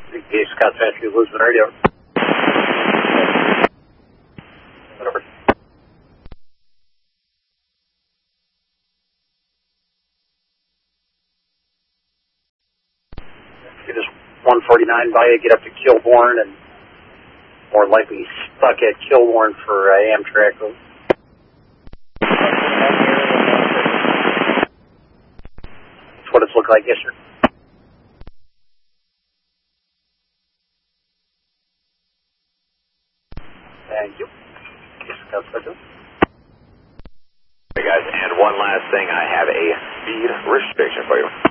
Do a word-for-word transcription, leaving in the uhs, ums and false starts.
Gage Scott Factory, Lisbon Radio. Whatever. Get this one forty-nine by you, get up to Kilbourne, and more likely stuck at Kilbourne for uh, Amtrak. That's what it's looked like, yes, sir. Thank you. Hey guys, and one last thing, I have a speed restriction for you.